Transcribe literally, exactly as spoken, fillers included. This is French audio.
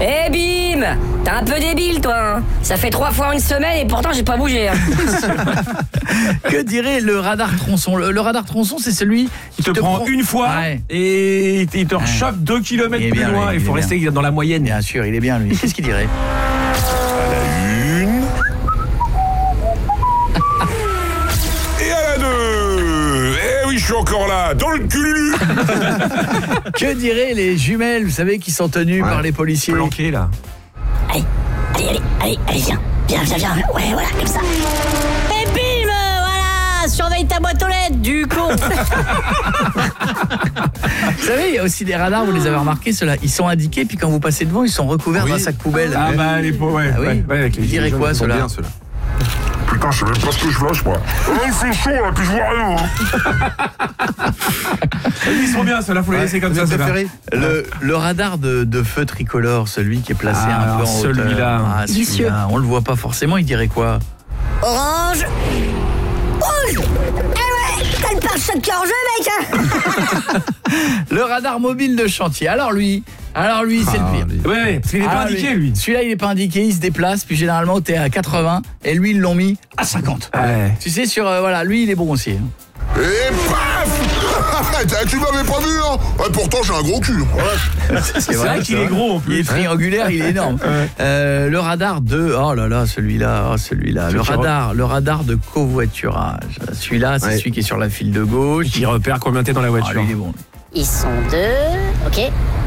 Eh bim! T'es un peu débile, toi, hein. Ça fait trois fois en une semaine et pourtant j'ai pas bougé, hein. Que dirait le radar tronçon? Le, le radar tronçon, c'est celui qui te, te prend, prend une fois ouais. et il te rechoppe ouais. deux kilomètres plus bien, loin. Il, il faut rester bien. Dans la moyenne. Bien sûr, il est bien, lui. Qu'est-ce qu'il dirait? À la une. Et à la deux. Eh oui, je suis encore là, dans le cul. Que diraient les jumelles, vous savez, qui sont tenues ouais. par les policiers? Planquées, là. Allez, allez, allez, allez, allez, viens. Viens, viens, viens. Ouais, voilà, comme ça. Et bim, voilà. Surveille ta boîte aux lettres, du con. Vous savez, il y a aussi des radars, vous les avez remarqués, ceux-là, ils sont indiqués, puis quand vous passez devant, ils sont recouverts oui. d'un sac poubelle. Ah bah, les pauvres, ouais. Ah oui. ouais, ouais avec les ils diraient quoi, ceux-là? Bien, ceux-là. Putain, je sais même pas ce que je lâche, moi. Oh, il fait chaud, là, puis je vois rien. Ils sont bien, ceux-là, faut les laisser comme ça, ceux-là. Le, le radar de, de feu tricolore, celui qui est placé ah, un peu en celui-là. Ah, celui-là. On le voit pas forcément, il dirait quoi? Orange. Rouge. Eh ouais, t'as le pare-choc qui est en jeu, mec. Le radar mobile de chantier. Alors lui, alors lui, c'est ah, le pire. Oui, ouais, parce qu'il n'est pas indiqué, lui. Celui-là, il est pas indiqué, il se déplace, puis généralement, t'es à quatre-vingts, et lui, ils l'ont mis à cinquante. Ouais. Tu sais, sur, euh, voilà, lui, il est bon aussi. Et paf. Tu m'avais pas vu, hein. Ouais, pourtant, j'ai un gros cul. Ouais. C'est vrai, vrai qu'il est gros, en plus. Il est triangulaire, il est énorme. Ouais. Euh, le radar de... Oh là là, celui-là, oh, celui-là. Le radar, le radar de covoiturage. Celui-là, c'est ouais. celui qui est sur la file de gauche. Qui repère combien t'es dans la voiture. Ah, lui, il est bon. Ils sont deux, ok.